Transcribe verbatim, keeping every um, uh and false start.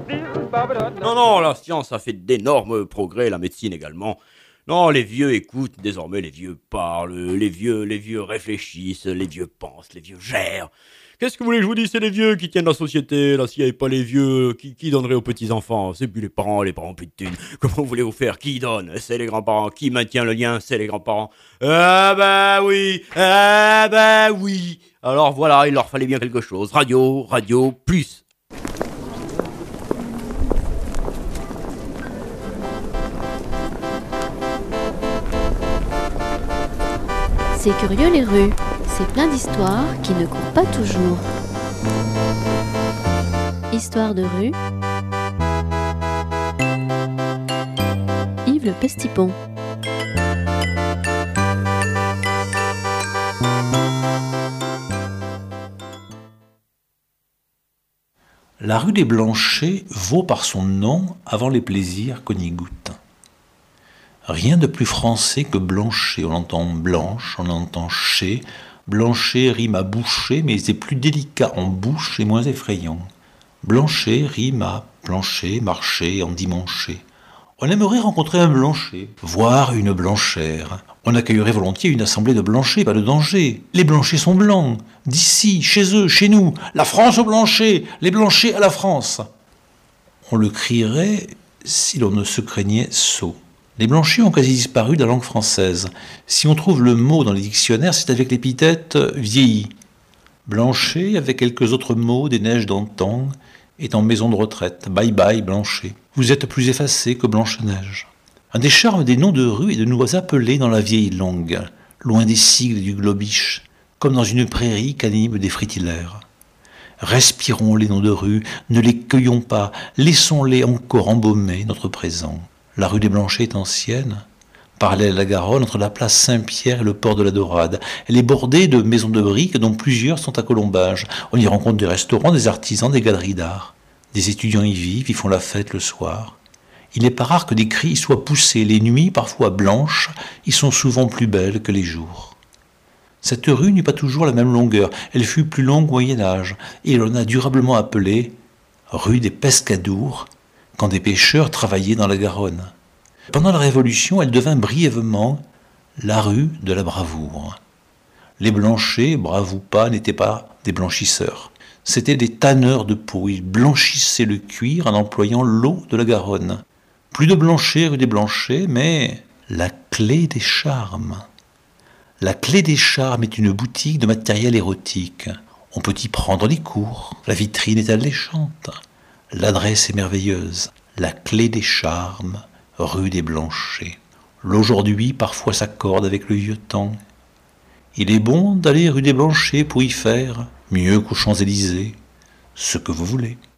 Non, non, la science a fait d'énormes progrès, la médecine également. Non, les vieux écoutent, désormais les vieux parlent, les vieux, les vieux réfléchissent, les vieux pensent, les vieux gèrent. Qu'est-ce que vous voulez que je vous dise, c'est les vieux qui tiennent la société, là, s'il n'y avait pas les vieux, qui, qui donnerait aux petits-enfants? C'est plus les parents, les parents plus de thunes. Comment voulez-vous faire? Qui donne? C'est les grands-parents. Qui maintient le lien? C'est les grands-parents. Ah bah oui, ah bah oui. Alors voilà, il leur fallait bien quelque chose. Radio, radio, plus. C'est curieux les rues, c'est plein d'histoires qui ne courent pas toujours. Histoire de rue, Yves Le Pestipon. La rue des Blanchers vaut par son nom avant les plaisirs qu'on y goûte. Rien de plus français que Blanchet. On entend blanche, on entend chez. Blanchet rime à boucher, mais c'est plus délicat en bouche et moins effrayant. Blanchet rime à plancher, marcher, endimancher. On aimerait rencontrer un Blanchet, voir une Blanchère. On accueillerait volontiers une assemblée de Blanchers, pas de danger. Les Blanchers sont blancs. D'ici, chez eux, chez nous. La France aux Blanchers, les Blanchers à la France. On le crierait si l'on ne se craignait sot. Les Blanchers ont quasi disparu de la langue française. Si on trouve le mot dans les dictionnaires, c'est avec l'épithète « vieilli ». Blanchet, avec quelques autres mots des neiges d'antan, est en maison de retraite. Bye bye Blanchet. Vous êtes plus effacé que Blanche-Neige. Un des charmes des noms de rue est de nous appeler dans la vieille langue, loin des sigles du globish, comme dans une prairie qu'animent des fritillaires. Respirons les noms de rue, ne les cueillons pas, laissons-les encore embaumer notre présent. La rue des Blanchers est ancienne, parallèle à la Garonne, entre la place Saint-Pierre et le port de la Dorade. Elle est bordée de maisons de briques dont plusieurs sont à colombage. On y rencontre des restaurants, des artisans, des galeries d'art. Des étudiants y vivent, y font la fête le soir. Il n'est pas rare que des cris y soient poussés. Les nuits, parfois blanches, y sont souvent plus belles que les jours. Cette rue n'eut pas toujours la même longueur. Elle fut plus longue au Moyen-Âge, et l'on a durablement appelée rue des Pescadours, quand des pêcheurs travaillaient dans la Garonne. Pendant la Révolution, elle devint brièvement la rue de la bravoure. Les Blanchers, braves ou pas, n'étaient pas des blanchisseurs. C'étaient des tanneurs de peau. Ils blanchissaient le cuir en employant l'eau de la Garonne. Plus de Blanchers rue des Blanchers, mais la clé des charmes. La clé des charmes est une boutique de matériel érotique. On peut y prendre les cours. La vitrine est alléchante. L'adresse est merveilleuse. La clé des charmes, rue des Blanchers. L'aujourd'hui parfois s'accorde avec le vieux temps. Il est bon d'aller rue des Blanchers pour y faire, mieux qu'aux Champs-Élysées, ce que vous voulez.